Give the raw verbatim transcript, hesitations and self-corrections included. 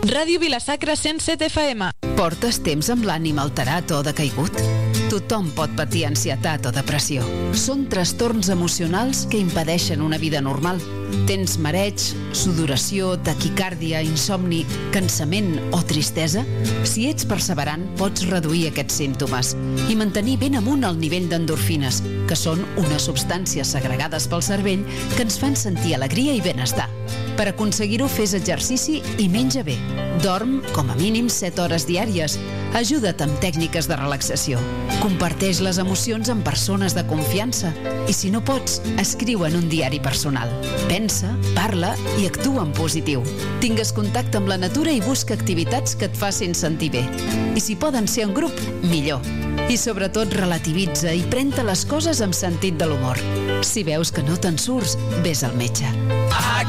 Ràdio Vila-sacra cent set F M. Portes temps amb l'ànim alterat o decaigut? Tothom pot patir ansietat o depressió. Són trastorns emocionals que impedeixen una vida normal. Tens mareig, sudoració, taquicàrdia, insomni, cansament o tristesa? Si ets perseverant, pots reduir aquests símptomes i mantenir ben amunt el nivell d'endorfines, que són unes substàncies segregades pel cervell que ens fan sentir alegria i benestar. Per aconseguir-ho, fes exercici i menja bé. Dorm com a mínim set hores diàries. Ajuda't amb tècniques de relaxació. Comparteix les emocions amb persones de confiança. I si no pots, escriu en un diari personal. Pensa, parla i actua en positiu. Tingues contacte amb la natura i busca activitats que et facin sentir bé. I si poden ser en grup, millor. I sobretot relativitza i pren-te les coses amb sentit de l'humor. Si veus que no te'n surts, vés al metge.